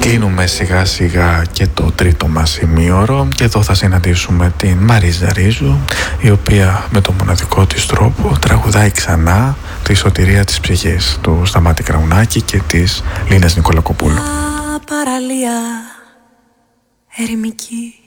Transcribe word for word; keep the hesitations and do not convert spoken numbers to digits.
Κλείνουμε σιγά σιγά και το τρίτο μας ημίωρο και εδώ θα συναντήσουμε την Μαρίζα Ρίζου, η οποία με τον μοναδικό της τρόπο τραγουδάει ξανά τη σωτηρία της ψυχής του Σταμάτη Κραουνάκη και της Λίνας Νικολακοπούλου. Παραλία ερημική,